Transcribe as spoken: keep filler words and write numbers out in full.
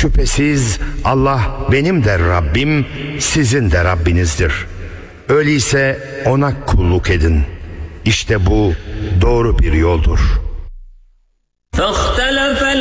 Şüphesiz Allah benim de Rabbim, sizin de Rabbinizdir. Öyleyse ona kulluk edin. İşte bu doğru bir yoldur.